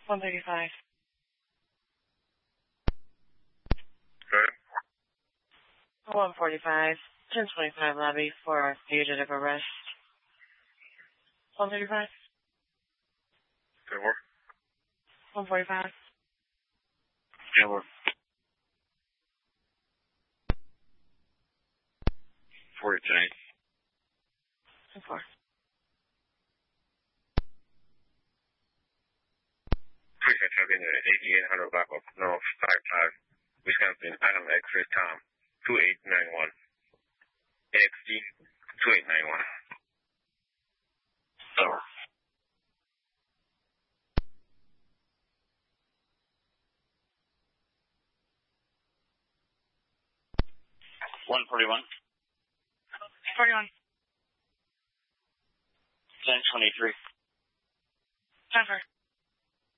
135. Good. 145. 1025 lobby for fugitive arrest. 135. Good work. 145. Good work. 49. 4. Precinct have been at 8800 Blackwell North 55, Wisconsin, Adam X-ray Tom, 2891. AXG, 2891. Over. 141. 41. 1023. 10-4.